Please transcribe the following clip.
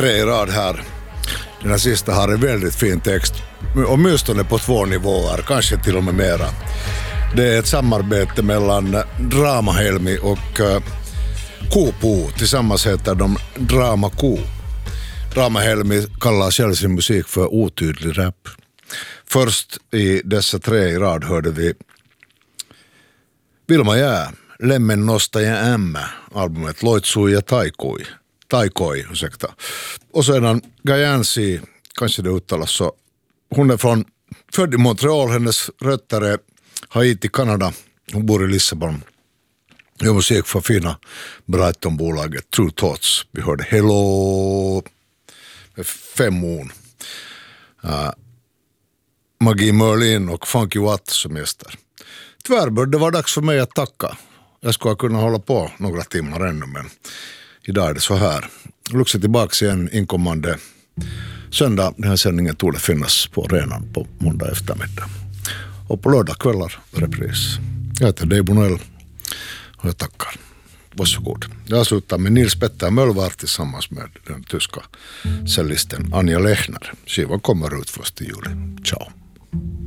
3 i rad här. Den här sista har en väldigt fin text. Åtminstone på 2 nivåer, kanske till och med mera. Det är ett samarbete mellan Dramahelmi och Kopo. Tillsammans heter de Drama Ko. Dramahelmi kallar själv sin musik för otydlig rap. Först i dessa 3 i rad hörde vi Vilma Jää, Lemmen nostaja ämmä, albumet Loitsui ja Taikoi, ursäkta. Och sedan Gayansi, kanske det uttalas så. Hon är född i Montreal, hennes rötter är Haiti, Kanada. Hon bor i Lissabon. Gör musik för fina Brighton-bolaget True Thoughts. Vi hörde Hello med 5 ord. Maggie Merlin och Funky Watt som gäster. Tyvärr, det var dags för mig att tacka. Jag skulle kunna hålla på några timmar ännu, men idag är det så här. Luxa tillbaka igen inkommande söndag. Den här sändningen torde finnas på arenan på måndag eftermiddag. Och på lördag kvällar repris. Jag heter Dave Bonell och jag tackar. Varsågod. Jag slutar med Nils Petter Mölvar tillsammans med den tyska cellisten Anja Lechner. Skivan kommer ut 1 juli. Ciao.